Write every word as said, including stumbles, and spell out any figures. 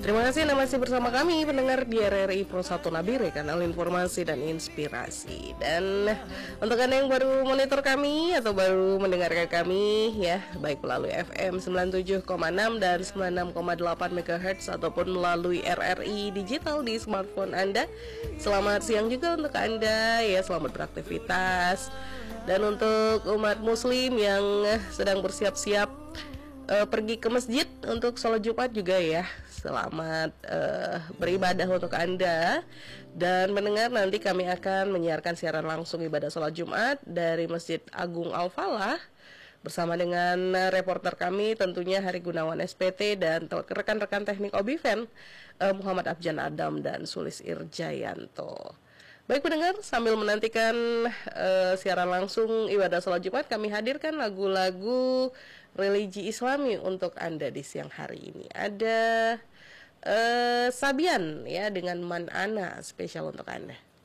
Terima kasih Anda masih bersama kami pendengar di R R I Pro satu Nabire, kanal informasi dan inspirasi. Dan untuk Anda yang baru monitor kami atau baru mendengarkan kami ya, baik melalui F M sembilan puluh tujuh koma enam dan sembilan puluh enam koma delapan megahertz ataupun melalui R R I digital di smartphone Anda, selamat siang juga untuk Anda ya, selamat beraktivitas. Dan untuk umat muslim yang sedang bersiap-siap uh, pergi ke masjid untuk sholat Jumat juga ya, selamat uh, beribadah untuk Anda. Dan mendengar, nanti kami akan menyiarkan siaran langsung ibadah sholat Jumat dari Masjid Agung Al-Falah bersama dengan reporter kami tentunya Hari Gunawan S P T dan rekan-rekan teknik Obiven uh, Muhammad Abjan Adam dan Sulis Irjayanto. Baik pendengar, sambil menantikan uh, siaran langsung ibadah sholat Jumat, kami hadirkan lagu-lagu religi Islami untuk Anda di siang hari ini. Ada uh, Sabian ya dengan Man Ana, spesial untuk Anda.